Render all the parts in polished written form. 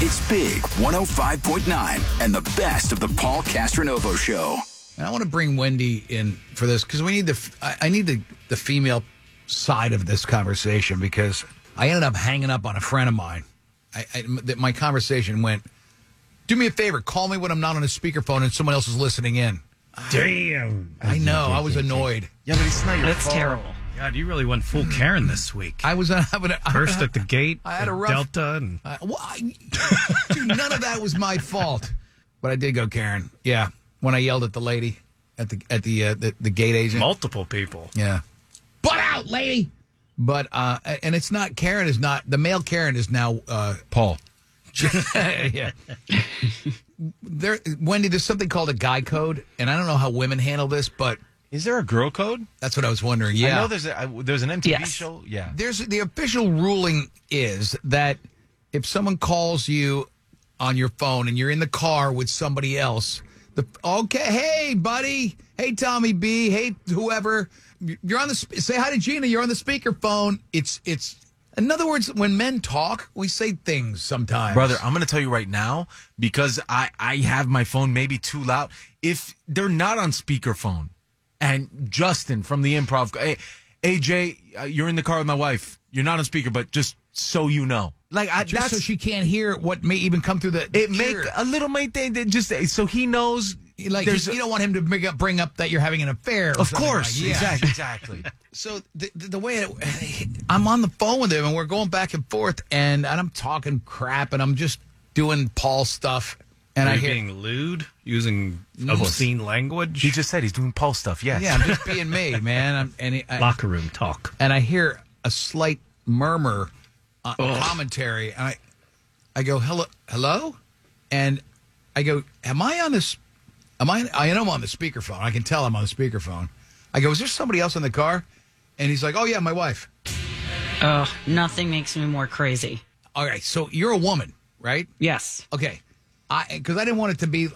It's Big 105.9 and the best of the Paul Castronovo Show. And I want to bring Wendy in for this because we need I need the female side of this conversation because I ended up hanging up on a friend of mine. My conversation went, do me a favor, call me when I'm not on a speakerphone and someone else is listening in. Damn. I know, I was annoyed. Yeah, but it's not your That's fault. terrible. God, you really went full Karen this week. I was having First at the gate, I had a rough Delta, and dude, none of that was my fault. But I did go Karen. Yeah, when I yelled at the lady at the gate agent. multiple people. Yeah. Butt out, lady. But and it's not Karen is not the male Karen is now Paul. Yeah. Wendy, there's something called a guy code, and I don't know how women handle this, but Is there a girl code? that's what I was wondering. Yeah. I know there's an MTV Yes. show. Yeah. There's the official ruling is that if someone calls you on your phone and you're in the car with somebody else, hey buddy, hey Tommy B, hey whoever, you're on the say hi to Gina. You're on the speakerphone. It's in other words, when men talk, we say things sometimes. Brother, I'm going to tell you right now, because I have my phone maybe too loud. If they're not on speakerphone, and Justin from the Improv, hey, AJ, you're in the car with my wife. You're not on speaker, but just so you know. Just so she can't hear what may even come through the make ear. a little mate thing that just so he knows. Like you don't want him to bring up that you're having an affair. Or Of something course, like, yeah. exactly. So the way I'm on the phone with him and we're going back and forth and I'm talking crap and I'm just doing Paul stuff and Are I you hear being lewd, using obscene language? He just said he's doing Paul stuff. Yes. yeah I'm just being me, man. Locker room talk. And I hear a slight murmur, commentary, and I go hello, and I go, am I on this? I know I'm on the speakerphone. I can tell I'm on the speakerphone. I go, is there somebody else in the car? And he's like, oh, yeah, my wife. Oh, nothing makes me more crazy. All right, so you're a woman, right? Yes. Okay. Because I didn't want it to be,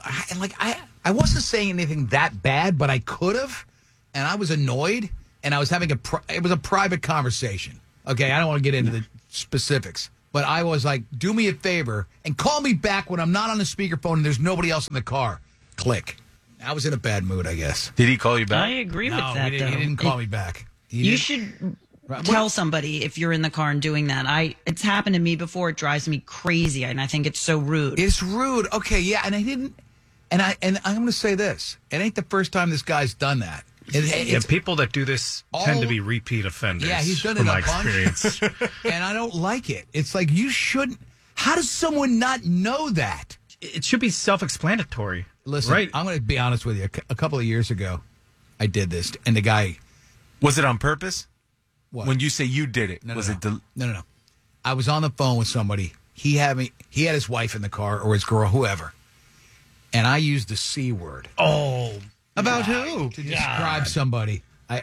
I wasn't saying anything that bad, but I could have, and I was annoyed, and I was having it was a private conversation. Okay, I don't want to get into the specifics, but I was like, do me a favor and call me back when I'm not on the speakerphone and there's nobody else in the car. Click. I was in a bad mood, I guess. Did he call you back? I agree with No, that, he though. didn't call me back. You should tell somebody if you're in the car and doing that. It's happened to me before. It drives me crazy, and I think it's so rude. It's rude. Okay, yeah, and I didn't. And I'm going to say this: it ain't the first time this guy's done that. Yeah, people that do this tend to be repeat offenders. Yeah, he's done it from a my bunch. experience. And I don't like it. It's like you shouldn't. How does someone not know that? It should be self-explanatory. Listen, right? I'm going to be honest with you. A couple of years ago, I did this, and the guy. Was it on purpose? What? When you say you did it, No. was it? No. I was on the phone with somebody. He had his wife in the car or his girl, whoever, and I used the C word. Oh, About who? To describe somebody.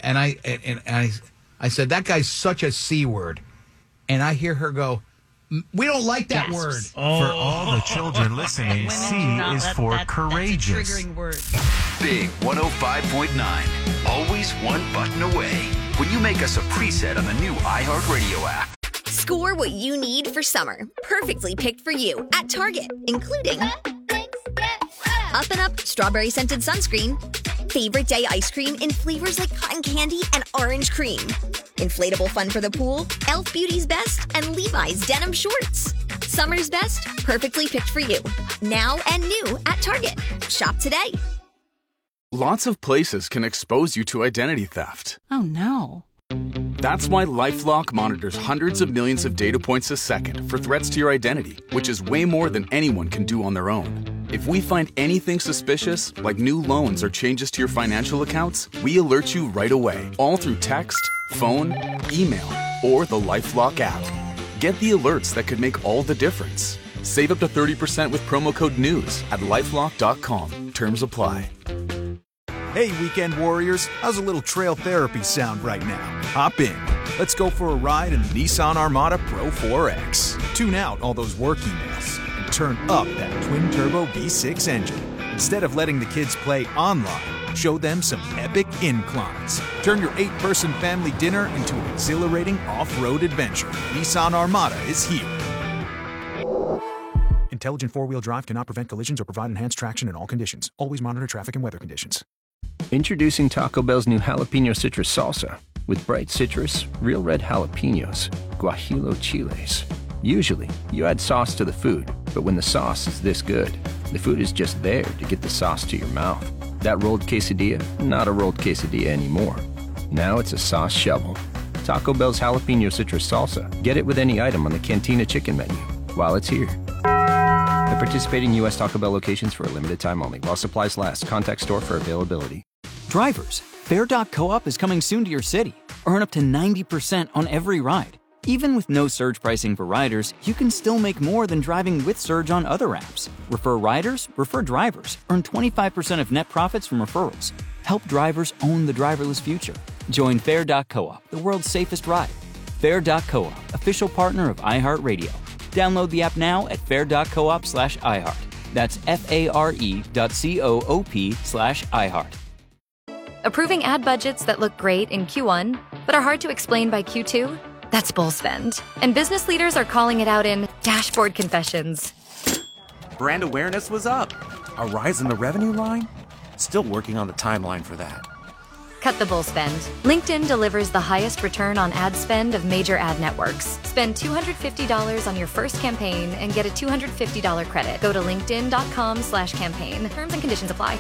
I said, that guy's such a C word. And I hear her go, we don't like that Gasps. word. For all the children listening, C is for courageous. That's a triggering word. Big 105.9. Always one button away. When you make us a preset on the new iHeartRadio app. Score what you need for summer. Perfectly picked for you at Target, including Up and Up Strawberry Scented Sunscreen, Favorite Day Ice Cream in flavors like cotton candy and orange cream, Inflatable Fun for the Pool, Elf Beauty's Best, and Levi's Denim Shorts. Summer's best, perfectly picked for you. Now and new at Target. Shop today. Lots of places can expose you to identity theft. Oh, no. That's why LifeLock monitors hundreds of millions of data points a second for threats to your identity, which is way more than anyone can do on their own. If we find anything suspicious, like new loans or changes to your financial accounts, we alert you right away, all through text, phone, email, or the LifeLock app. Get the alerts that could make all the difference. Save up to 30% with promo code NEWS at LifeLock.com. Terms apply. Hey, weekend warriors, how's a little trail therapy sound right now? Hop in. Let's go for a ride in the Nissan Armada Pro 4X. Tune out all those work emails and turn up that twin-turbo V6 engine. Instead of letting the kids play online, show them some epic inclines. Turn your 8-person family dinner into an exhilarating off-road adventure. Nissan Armada is here. In Intelligent four-wheel drive cannot prevent collisions or provide enhanced traction in all conditions. Always monitor traffic and weather conditions. Introducing Taco Bell's new Jalapeno Citrus Salsa. With bright citrus, real red jalapenos, guajillo chiles. Usually, you add sauce to the food, but when the sauce is this good, the food is just there to get the sauce to your mouth. That rolled quesadilla, not a rolled quesadilla anymore. Now it's a sauce shovel. Taco Bell's Jalapeno Citrus Salsa. Get it with any item on the Cantina Chicken menu while it's here. At participating U.S. Taco Bell locations for a limited time only. While supplies last. Contact store for availability. Drivers, Fair.coop is coming soon to your city. Earn up to 90% on every ride. Even with no surge pricing for riders, you can still make more than driving with Surge on other apps. Refer riders, refer drivers. Earn 25% of net profits from referrals. Help drivers own the driverless future. Join Fair.coop, the world's safest ride. Fair.coop, official partner of iHeartRadio. Download the app now at fair.coop/iHeart. That's FARE.coop/iHeart. Approving ad budgets that look great in Q1, but are hard to explain by Q2? That's bull spend. And business leaders are calling it out in dashboard confessions. Brand awareness was up. A rise in the revenue line? Still working on the timeline for that. Cut the bull spend. LinkedIn delivers the highest return on ad spend of major ad networks. Spend $250 on your first campaign and get a $250 credit. Go to linkedin.com/campaign. Terms and conditions apply.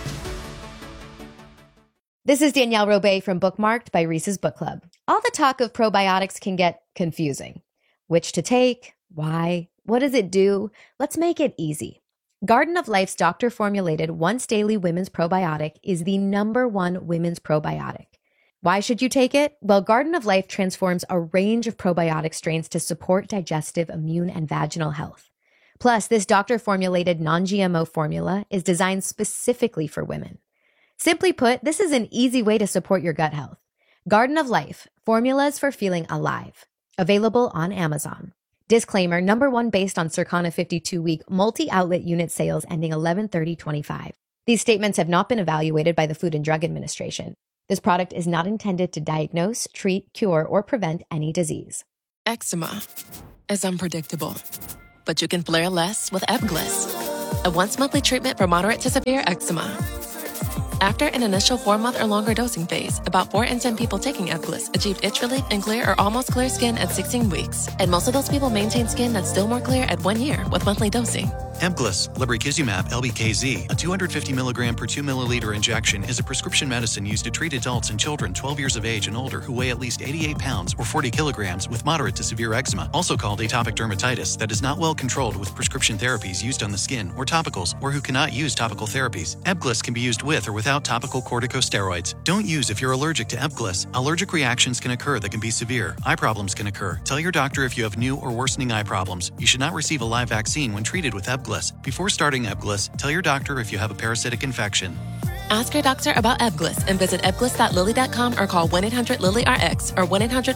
This is Danielle Robay from Bookmarked by Reese's Book Club. All the talk of probiotics can get confusing. Which to take? Why? What does it do? Let's make it easy. Garden of Life's doctor-formulated once-daily women's probiotic is the #1 women's probiotic. Why should you take it? Well, Garden of Life transforms a range of probiotic strains to support digestive, immune, and vaginal health. Plus, this doctor-formulated non-GMO formula is designed specifically for women. Simply put, this is an easy way to support your gut health. Garden of Life, formulas for feeling alive. Available on Amazon. Disclaimer, #1 based on Circana 52-week multi-outlet unit sales ending 11/30/25. These statements have not been evaluated by the Food and Drug Administration. This product is not intended to diagnose, treat, cure, or prevent any disease. Eczema is unpredictable, but you can flare less with Ebglyss, a once-monthly treatment for moderate to severe eczema. After an initial 4-month or longer dosing phase, about 4 in 10 people taking Ebglyss achieved itch relief and clear or almost clear skin at 16 weeks. And most of those people maintain skin that's still more clear at 1 year with monthly dosing. Ebglyss, lebrikizumab LBKZ, a 250 milligram per 2 milliliter injection, is a prescription medicine used to treat adults and children 12 years of age and older who weigh at least 88 pounds or 40 kilograms with moderate to severe eczema, also called atopic dermatitis, that is not well controlled with prescription therapies used on the skin or topicals, or who cannot use topical therapies. Ebglyss can be used with or without topical corticosteroids. Don't use if you're allergic to Ebglyss. Allergic reactions can occur that can be severe. Eye problems can occur. Tell your doctor if you have new or worsening eye problems. You should not receive a live vaccine when treated with Ebglyss. Before starting Ebglyss, tell your doctor if you have a parasitic infection. Ask your doctor about Ebglyss and visit ebglyss.lilly.com or call 1-800-LILY-RX or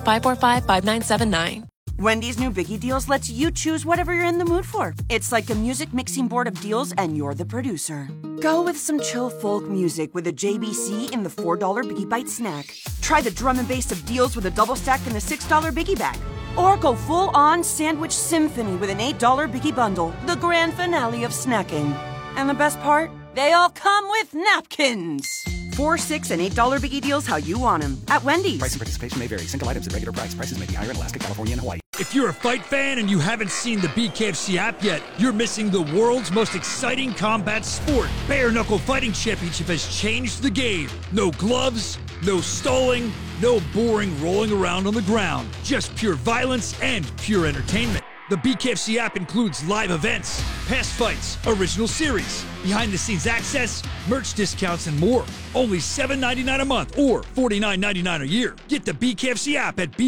1-800-545-5979. Wendy's new Biggie Deals lets you choose whatever you're in the mood for. It's like a music mixing board of deals and you're the producer. Go with some chill folk music with a JBC in the $4 Biggie Bite snack. Try the drum and bass of deals with a double stack in the $6 Biggie Bag. Or go full-on sandwich symphony with an $8 Biggie Bundle, the grand finale of snacking. And the best part? They all come with napkins. 4, 6, and $8 Biggie Deals how you want them. At Wendy's. Price and participation may vary. Single items at regular price. Prices may be higher in Alaska, California, and Hawaii. If you're a fight fan and you haven't seen the BKFC app yet, you're missing the world's most exciting combat sport. Bare Knuckle Fighting Championship has changed the game. No gloves, no stalling, no boring rolling around on the ground. Just pure violence and pure entertainment. The BKFC app includes live events, past fights, original series, behind-the-scenes access, merch discounts, and more. Only $7.99 a month or $49.99 a year. Get the BKFC app at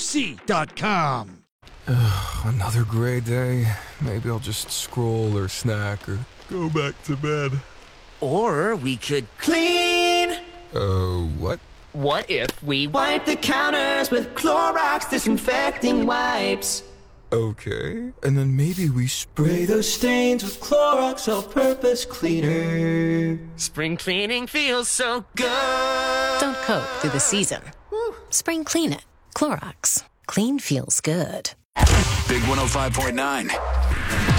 bkfc.com. Another gray day. Maybe I'll just scroll or snack or go back to bed. Or we could clean. What? What if we wipe the counters with Clorox disinfecting wipes? Okay, and then maybe we spray those stains with Clorox all-purpose cleaner. Spring cleaning feels so good. Don't cope through the season. Spring clean it. Clorox. Clean feels good. Big 105.9.